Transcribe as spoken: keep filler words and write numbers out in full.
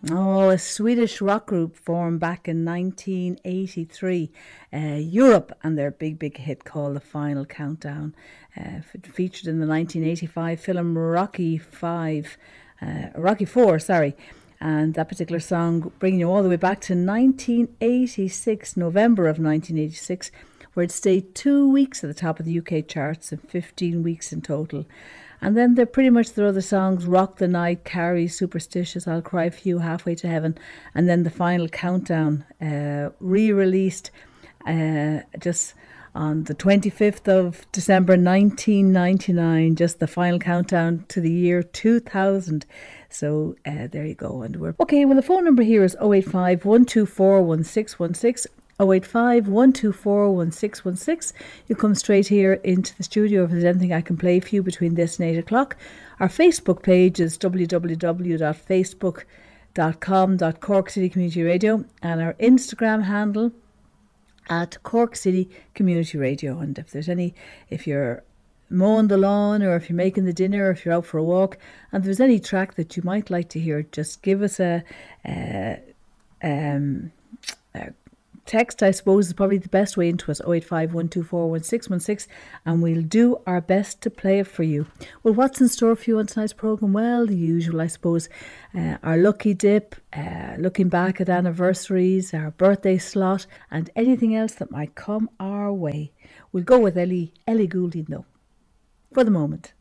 Oh, a Swedish rock group formed back in nineteen eighty-three, uh, Europe, and their big, big hit called The Final Countdown. Uh, f- featured in the nineteen eighty-five film Rocky Five, uh, Rocky Four, sorry. And that particular song bringing you all the way back to nineteen eighty-six, November of nineteen eighty-six, where it stayed two weeks at the top of the U K charts and fifteen weeks in total. And then they're pretty much their other songs, Rock the Night, Carrie, Superstitious, I'll Cry for You, Halfway to Heaven, and then The Final Countdown, uh, re-released uh, just on the twenty-fifth of December nineteen ninety-nine, just the final countdown to the year two thousand. So uh, there you go. And we're okay. Well, the phone number here is oh eight five, one two four, one six one six. oh eight five, one two four, one six one six. You come straight here into the studio if there's anything I can play for you between this and eight o'clock. Our Facebook page is w w w dot facebook dot com dot Cork City Community Radio, and our Instagram handle at Cork City Community Radio. And if there's any, if you're mowing the lawn, or if you're making the dinner, or if you're out for a walk, and there's any track that you might like to hear, just give us a, a um, a text, I suppose, is probably the best way into us, oh eight five, one two four, one six one six, and we'll do our best to play it for you. Well, what's in store for you on tonight's programme? Well, the usual, I suppose. Uh, our lucky dip, uh, looking back at anniversaries, our birthday slot, and anything else that might come our way. We'll go with Ellie, Ellie Goulding, though, for the moment.